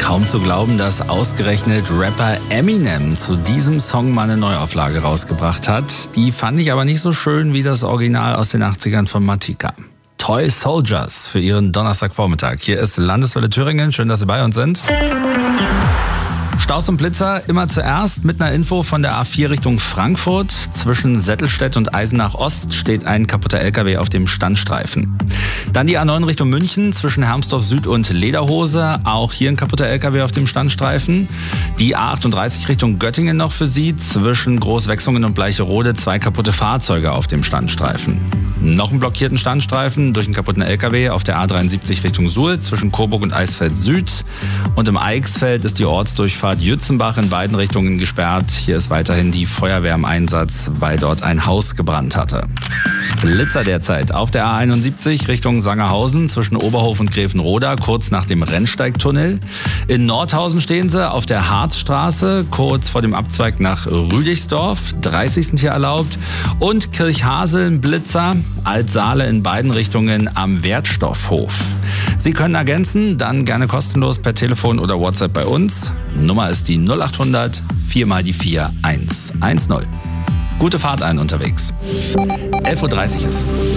Kaum zu glauben, dass ausgerechnet Rapper Eminem zu diesem Song mal eine Neuauflage rausgebracht hat. Die fand ich aber nicht so schön wie das Original aus den 80ern von Matika. Toy Soldiers für Ihren Donnerstagvormittag. Hier ist Landeswelle Thüringen. Schön, dass Sie bei uns sind. Staus und Blitzer immer zuerst mit einer Info von der A4 Richtung Frankfurt. Zwischen Settelstedt und Eisenach Ost steht ein kaputter LKW auf dem Standstreifen. Dann die A9 Richtung München zwischen Hermsdorf Süd und Lederhose. Auch hier ein kaputter LKW auf dem Standstreifen. Die A38 Richtung Göttingen noch für Sie. Zwischen Großwechsungen und Bleicherode 2 kaputte Fahrzeuge auf dem Standstreifen. Noch einen blockierten Standstreifen durch einen kaputten LKW auf der A73 Richtung Suhl zwischen Coburg und Eisfeld Süd. Und im Eichsfeld ist die Ortsdurchfahrt Jützenbach in beiden Richtungen gesperrt. Hier ist weiterhin die Feuerwehr im Einsatz, weil dort ein Haus gebrannt hatte. Blitzer derzeit auf der A71 Richtung Sangerhausen zwischen Oberhof und Gräfenroda, kurz nach dem Rennsteigtunnel. In Nordhausen stehen sie auf der Harzstraße, kurz vor dem Abzweig nach Rüdigsdorf. 30 sind hier erlaubt. Und Kirchhaseln Blitzer, Altsaale in beiden Richtungen am Wertstoffhof. Sie können ergänzen, dann gerne kostenlos per Telefon oder WhatsApp bei uns. Nummer ist die 0800 4 mal die 4 110. Gute Fahrt allen unterwegs. 11.30 Uhr ist es.